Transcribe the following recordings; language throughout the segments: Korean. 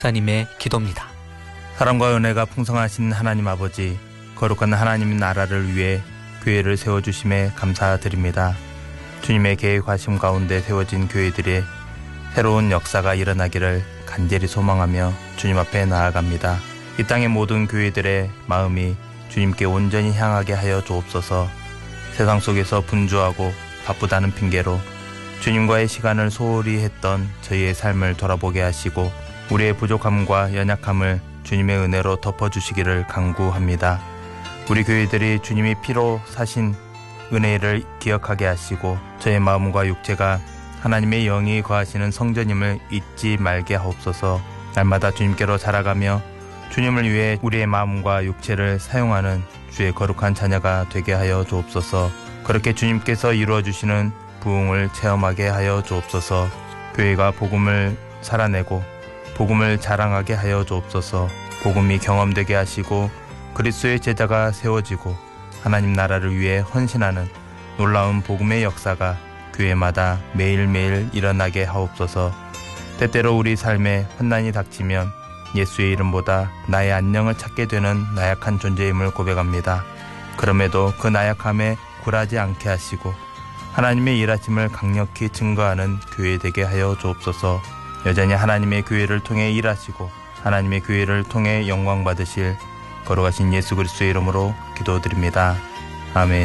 하나님의 기도입니다. 사랑과 은혜가 풍성하신 하나님 아버지, 거룩한 하나님 나라를 위해 교회를 세워주심에 감사드립니다. 주님의 계획하심 가운데 세워진 교회들의 새로운 역사가 일어나기를 간절히 소망하며 주님 앞에 나아갑니다. 이 땅의 모든 교회들의 마음이 주님께 온전히 향하게 하여 주옵소서. 세상 속에서 분주하고 바쁘다는 핑계로 주님과의 시간을 소홀히 했던 저희의 삶을 돌아보게 하시고 우리의 부족함과 연약함을 주님의 은혜로 덮어주시기를 간구합니다. 우리 교회들이 주님이 피로 사신 은혜를 기억하게 하시고 저의 마음과 육체가 하나님의 영이 거하시는 성전임을 잊지 말게 하옵소서. 날마다 주님께로 자라가며 주님을 위해 우리의 마음과 육체를 사용하는 주의 거룩한 자녀가 되게 하여 주옵소서. 그렇게 주님께서 이루어주시는 부흥을 체험하게 하여 주옵소서. 교회가 복음을 살아내고 복음을 자랑하게 하여 주옵소서. 복음이 경험되게 하시고 그리스도의 제자가 세워지고 하나님 나라를 위해 헌신하는 놀라운 복음의 역사가 교회마다 매일매일 일어나게 하옵소서. 때때로 우리 삶에 환난이 닥치면 예수의 이름보다 나의 안녕을 찾게 되는 나약한 존재임을 고백합니다. 그럼에도 그 나약함에 굴하지 않게 하시고 하나님의 일하심을 강력히 증거하는 교회 되게 하여 주옵소서. 여전히 하나님의 교회를 통해 일하시고 하나님의 교회를 통해 영광 받으실 거룩하신 예수 그리스도의 이름으로 기도드립니다. 아멘.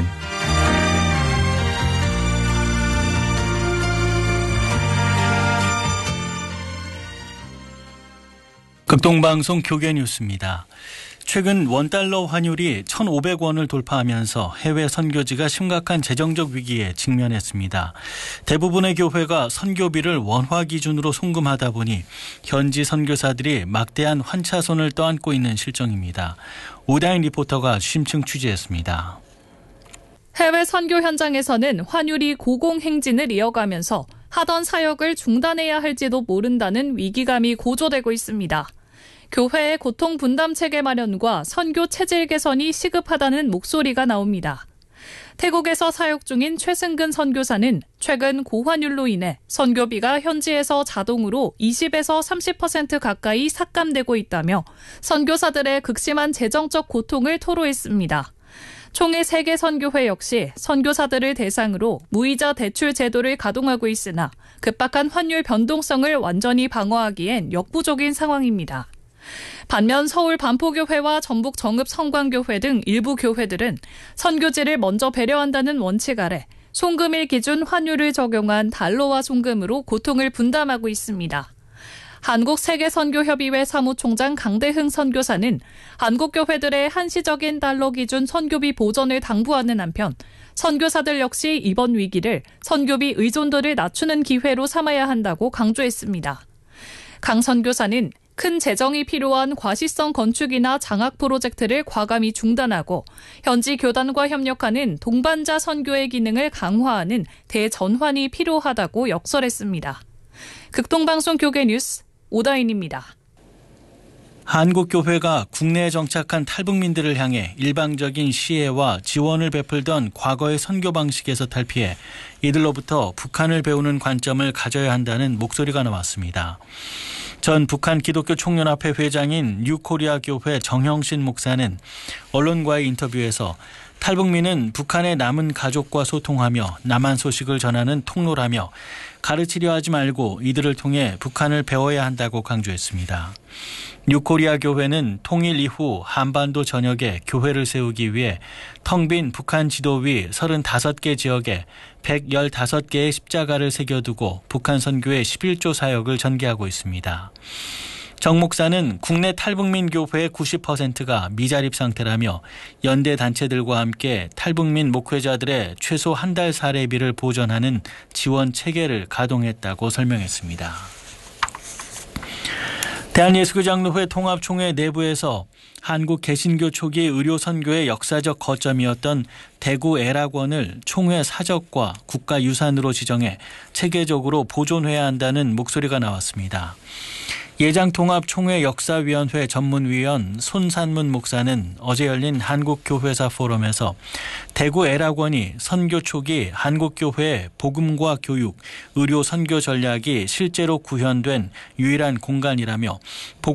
극동방송 교계뉴스입니다. 최근 원달러 환율이 1,500원을 돌파하면서 해외 선교지가 심각한 재정적 위기에 직면했습니다. 대부분의 교회가 선교비를 원화 기준으로 송금하다 보니 현지 선교사들이 막대한 환차손을 떠안고 있는 실정입니다. 오다인 리포터가 심층 취재했습니다. 해외 선교 현장에서는 환율이 고공행진을 이어가면서 하던 사역을 중단해야 할지도 모른다는 위기감이 고조되고 있습니다. 교회의 고통 분담 체계 마련과 선교 체질 개선이 시급하다는 목소리가 나옵니다. 태국에서 사역 중인 최승근 선교사는 최근 고환율로 인해 선교비가 현지에서 자동으로 20에서 30% 가까이 삭감되고 있다며 선교사들의 극심한 재정적 고통을 토로했습니다. 총회 세계선교회 역시 선교사들을 대상으로 무이자 대출 제도를 가동하고 있으나 급박한 환율 변동성을 완전히 방어하기엔 역부족인 상황입니다. 반면 서울 반포교회와 전북 정읍 성광교회 등 일부 교회들은 선교지를 먼저 배려한다는 원칙 아래 송금일 기준 환율을 적용한 달러화 송금으로 고통을 분담하고 있습니다. 한국세계선교협의회 사무총장 강대흥 선교사는 한국교회들의 한시적인 달러 기준 선교비 보전을 당부하는 한편 선교사들 역시 이번 위기를 선교비 의존도를 낮추는 기회로 삼아야 한다고 강조했습니다. 강 선교사는 큰 재정이 필요한 과시성 건축이나 장학 프로젝트를 과감히 중단하고 현지 교단과 협력하는 동반자 선교의 기능을 강화하는 대전환이 필요하다고 역설했습니다. 극동방송 교계뉴스 오다인입니다. 한국교회가 국내에 정착한 탈북민들을 향해 일방적인 시혜와 지원을 베풀던 과거의 선교 방식에서 탈피해 이들로부터 북한을 배우는 관점을 가져야 한다는 목소리가 나왔습니다. 전 북한 기독교 총연합회 회장인 뉴코리아 교회 정형신 목사는 언론과의 인터뷰에서 탈북민은 북한의 남은 가족과 소통하며 남한 소식을 전하는 통로라며 가르치려 하지 말고 이들을 통해 북한을 배워야 한다고 강조했습니다. 뉴코리아 교회는 통일 이후 한반도 전역에 교회를 세우기 위해 텅 빈 북한 지도 위 35개 지역에 115개의 십자가를 새겨두고 북한 선교의 11조 사역을 전개하고 있습니다. 정 목사는 국내 탈북민 교회의 90%가 미자립 상태라며 연대 단체들과 함께 탈북민 목회자들의 최소 한 달 사례비를 보전하는 지원 체계를 가동했다고 설명했습니다. 대한예수교장로회 통합총회 내부에서 한국 개신교 초기 의료 선교의 역사적 거점이었던 대구 애락원을 총회 사적과 국가유산으로 지정해 체계적으로 보존해야 한다는 목소리가 나왔습니다. 예장통합총회 역사위원회 전문위원 손산문 목사는 어제 열린 한국교회사 포럼에서 대구 애락원이 선교 초기 한국교회의 복음과 교육, 의료 선교 전략이 실제로 구현된 유일한 공간이라며